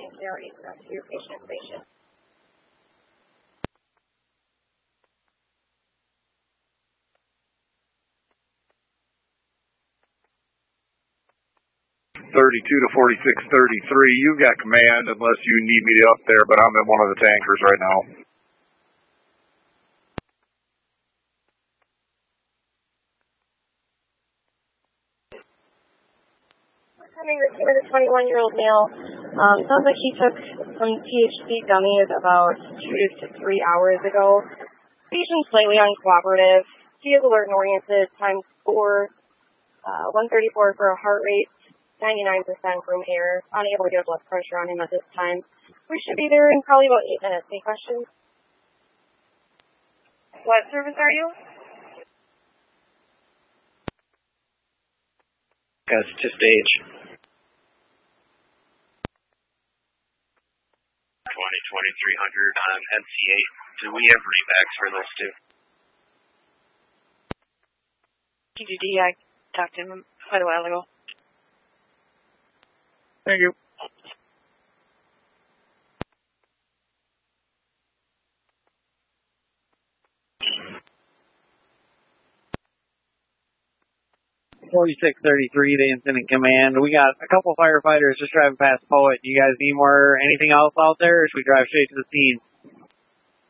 Thank you. Already for your patient information. (32 to 4633). You've got command unless you need me up there, but I'm in one of the tankers right now. Having with a 21-year-old male. Sounds like he took some THC gummies about 2 to 3 hours ago. Patient slightly uncooperative. He is alert and oriented. Time score 134 for a heart rate. 99% room air. Unable to get blood pressure on him at this time. We should be there in probably about 8 minutes. Any questions? What service are you? Guys, to stage. 2300 on NC8. Do we have rebacks for those two? TGD, I talked to him quite a while ago. Thank you. (4633) to Incident Command. We got a couple firefighters just driving past Poet. You guys need more anything else out there, or should we drive straight to the scene?